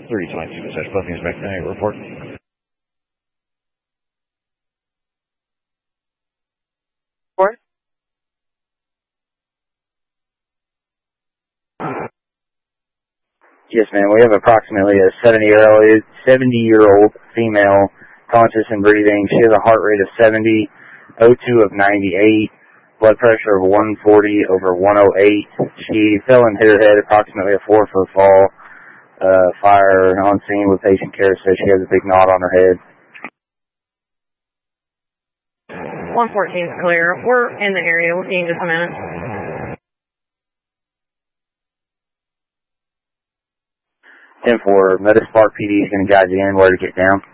322 dispatch, both units back to the report. Report? Yes, ma'am. We have approximately a 70-year-old female, conscious and breathing. She has a heart rate of 70, O2 of 98, blood pressure of 140 over 108. She fell and hit her head, approximately a 4-foot fall. Fire on scene with patient care, says she has a big knot on her head. 114 is clear. We're in the area. We'll see you in just a minute. 10-4, Meadows Park PD is going to guide you in where to get down.